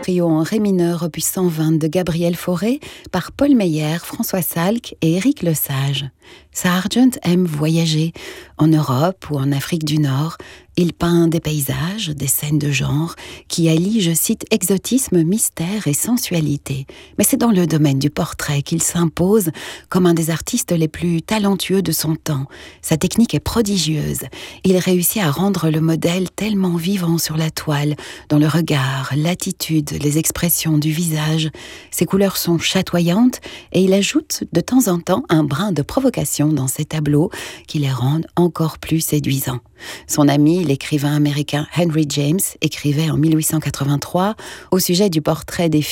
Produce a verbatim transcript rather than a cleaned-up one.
Trio en ré mineur, opus cent vingt de Gabriel Fauré, par Paul Meyer, François Salk et Éric Lesage. Sargent aime voyager, en Europe ou en Afrique du Nord. Il peint des paysages, des scènes de genre, qui allient, je cite, exotisme, mystère et sensualité. Mais c'est dans le domaine du portrait qu'il s'impose comme un des artistes les plus talentueux de son temps. Sa technique est prodigieuse. Il réussit à rendre le modèle tellement vivant sur la toile, dans le regard, l'attitude, les expressions du visage. Ses couleurs sont chatoyantes et il ajoute de temps en temps un brin de provocation dans ses tableaux qui les rendent encore plus séduisants. Son ami, l'écrivain américain Henry James, écrivait en mille huit cent quatre-vingt-trois au sujet du portrait des